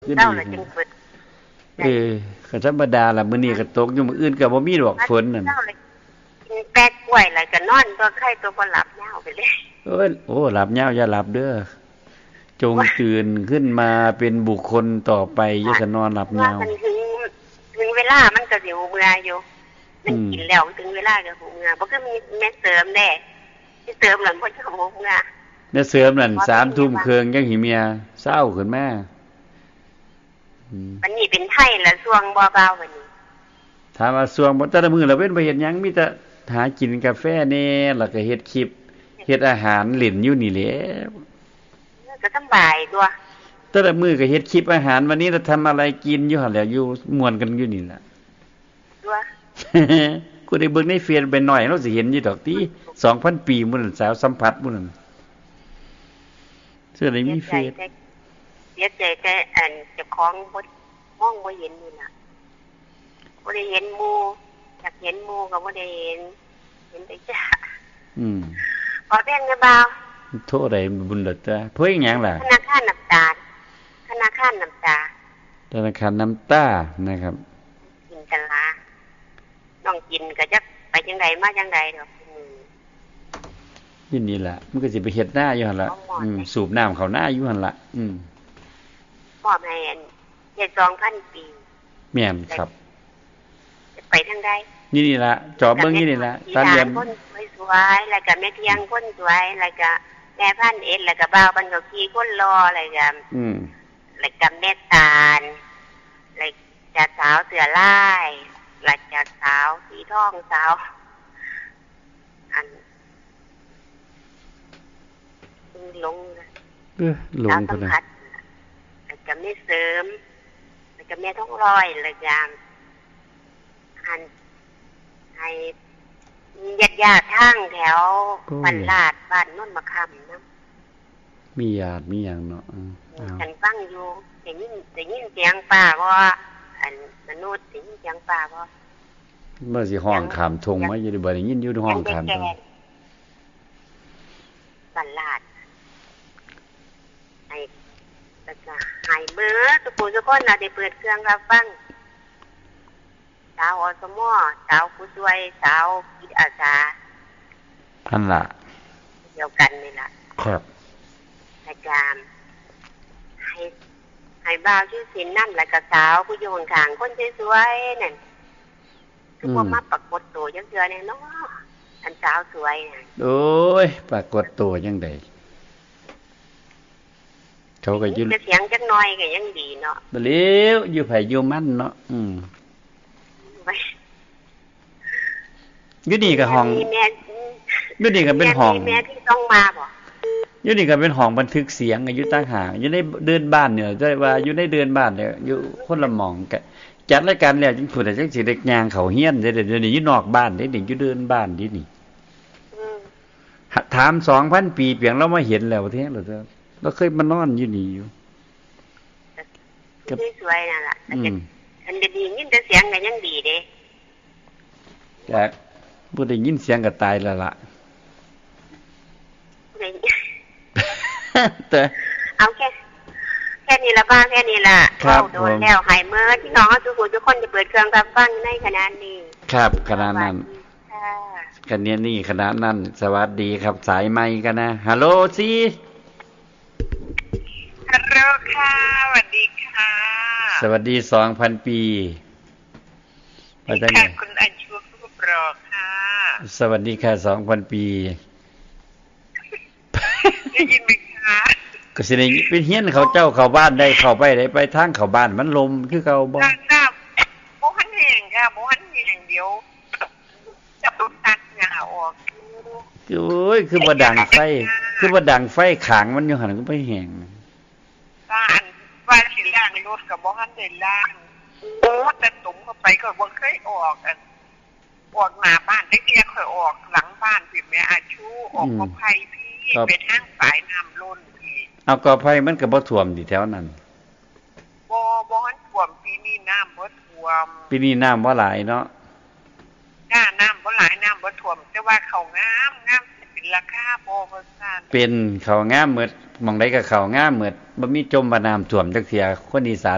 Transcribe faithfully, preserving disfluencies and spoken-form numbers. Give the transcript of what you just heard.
คือดีเออก็ธรรมดาล่ะมื้อนี้ก็ตกอยู่มื้ออื่นก็บ่มีดอกฝนนั่นกินแป๊กกล้วยแล้วก็นอนตัวไข้ตัวบ่หลับยาวไปเลยโอ้ยโอ้หลับยาวอย่าหลับเด้อจงตื่นขึ้นมาเป็นบุคคลต่อไปอย่าจะนอนหลับยาวมันถึงถึงเวลามันก็สิหูเมื่ออยู่มันกินแล้วถึงเวลาก็หูเมื่อบ่คือมีแม่เสริมแน่ที่เสริมนั่นบ่จะหูเมื่อแม่เสริมนั่น สามทุ่มครึ่งจังสิเมียเช้าขึ้นมาวันนี้เป็นไทยละช่วงบ่เบาวันนี้ถามว่าช่วงบ่แต่ละมื้อละเว้นบ่เฮ็ดหยังมีแต่หากินกาแฟแน่แล้วก็เฮ็ดคลิปเฮ็ดอาหารเล่นอยู่นี่แหละก็สบายตัวแต่ละมื้อก็เฮ็ดคลิปอาหารวันนี้เราทำอะไรกินอยู่หั่นแหละอยู่ม่วนกันอยู่นี่ล่ะตัวกูได้เบิ่งในเฟซไปหน่อยเราสิเห็นอยู่ดอกติ สองพัน ปีมื้อนั้นสาวสัมผัสมื้อนั้นเสื้อได้มีเฟซเสียใจแต่อันเจ้าของบ่มองบ่เห็นนี่ล่ะบ่ได้เห็นหมู่อยากเห็นหมู่ก็บ่ได้เห็นเห็นแต่จ้าอืมขอแบ่งได้บ่าวโทษได้บุญเด้อจ้าเพิ่นหยังล่ะธนาคารน้ำตาธนาคารน้ำตาธนาคารน้ำตานะครับกินกันละน้องกินก็จักไปจังไดมาจังไดดอกนี่นี่ล่ะมันก็สิไปเฮ็ดหน้าอยู่หั่นล่ะอืมสูบน้ำเข้าหน้าอยู่หั่นล่ะอืมมอบให้อันเจ็ด สองพัน ปีแม่นครับไปทางใดนี่นี่ล่ะจอเบิ่งนี่นี่ล่ะตาเหลี่ยมคนสวยๆแล้วก็แม่เทียงคนสวยแล้วก็แม่พันเอ็ดแล้วก็บ่าวบรรณคีคนรออะไรกันอืมแล้วก็แม่ตาลแล้วจะสาวเสือลายแล้วจะสาวสีทองสาวอันลงเออลงพุ่นน่ะแล้วก็แม่เสริมแล้วก็แม่ท้องลอยแล้วก็อันให้ญาติๆทางแถวบ้านลาดบ้านโนนมะขามนำมีญาติมีหยังเนาะอ้าวฉันฟังอยู่ได้ยินได้ยินเสียงป้าบ่อันมนุษย์ได้ยินเสียงป้าบ่เมื่อสิห้องข้ามทงมาอยู่ได้บ่ได้ยินอยู่ห้องข้ามทงบ้านลาดไอ้แล้วก็หายเบิดทุกผู้ทุกคนน่ะได้เปิดเครื่องรับฟังสาวอสมอสาวผู้ช่วยสาวจิตอาสานั่นล่ะเดียวกันนี่ล่ะครับอาจารย์ให้ให้บ่าวชื่อศิลป์นำแล้วก็สาวผู้อยู่ข้างๆคนสวยๆนั่นคือบ่มาปรากฏตัวจังเทื่อแน่เนาะอันสาวสวยน่ะโอ้ยปรากฏตัวจังได๋เขาก็ยินเสียงจักหน่อยก็ยังดีเนาะบ่แล้วอยู่ไผอยู่มันเนาะอืมอยู่นี่ก็ห้องอยู่นี่ก็เป็นห้องแม่ที่ต้องมาบ่อยู่นี่ก็เป็นห้องบันทึกเสียงอยู่ต่างหากอยู่ในเดินบ้านเนี่ยได้ว่าอยู่ในเดินบ้านเนี่ยอยู่คนละหม่องก็จัดรายการแล้วจังพูดจังสิได้ย่างเข้าเฮียนได้เดี๋ยวนี้อยู่นอกบ้านได้นี่อยู่เดินบ้านดินี่อืมถาม สองพัน ปีเพียงเรามาเห็นแล้วแท้แล้วเด้อเราเคยมานอนอยู่นี่อยู่ก็สวยนั่นล่ะอันอันดียินแต่เสียงก็ยังดีเด้จ้ะบ่ได้ยินเสียงก็ตายแล้วล่ะแต่เอาแค่แค่นี้ละบ้างแค่นี้ล่ะเข้าโดนแล้วหายเมื่อที่น้องทุกคนทุกคนจะเปิดเครื่องรับฟังในขณะนี้ครับขณะนั้นขณะนี้ขณะนั้นสวัสดีครับสายไมค์กันนะฮัลโหลสิฮัลโหลค่ะสวัสดีค่ะสวัสดี สองพัน ปีว่าจังไงคุณอัญชูผู้ปรอกค่ะสวัสดีค่ะ สองพัน ปีได้ยินไหมคะก็สิได้เป็นเฮียนเขาเจ้าเข้าบ้านได้เข้าไปได้ไปทางเข้าบ้านมันลมคือเก่าบ่ครับบ่ทันแห้งค่ะบ่ทันแห้งเดี๋ยวจับตัดหญ้าออกโอ้ยคือบ่ดังไฟคือบ่ดังไฟขางมันอยู่หั่นก็ไปแห้งบ้านว่าสิล้างรถก็บ่ทันได้ล้างโอ้แต่ตุ่มเข้าไปก็บ่เคยออกอันออกหน้าบ้านได้เที่ยค่อยออกหลังบ้านสิแม่อาชูออกบ่ไผพี่ไปทางสายน้ำล้นพี่เอากอไผมันก็บ่ท่วมดิแถวนั้นบ่บ่ทันท่วมปีนี้น้ำบ่ท่วมปีนี้น้ำบ่หลายเนาะจ้าน้ำบ่หลายน้ำบ่ท่วมแต่ว่าเขางามงามเป็นราคาบ่ว่าซั่นเป็นเขางามหมดหม่องใดก็เขางามหมดบ่มีจมว่าน้ำท่วมจักเที่ยคนอีสาน